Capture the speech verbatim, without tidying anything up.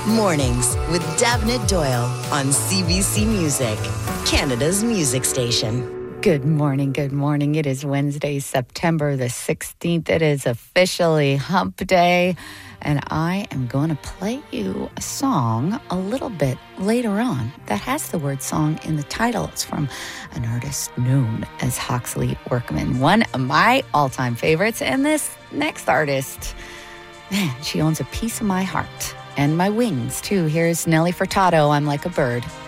Mornings with Davnit Doyle on C B C Music, Canada's music station. Good morning, good morning. It is Wednesday, September the sixteenth. It is officially Hump Day, and I am going to play you a song a little bit later on that has the word song in the title. It's from an artist known as Hawksley Workman, one of my all-time favorites. And this next artist, man, she owns a piece of my heart and my wings, too. Here's Nelly Furtado, I'm Like a Bird.